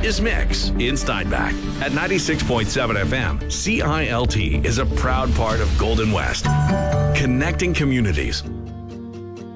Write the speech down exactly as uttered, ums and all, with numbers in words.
is Mix in Steinbach. At ninety-six point seven F M, C I L T is a proud part of Golden West. Connecting communities.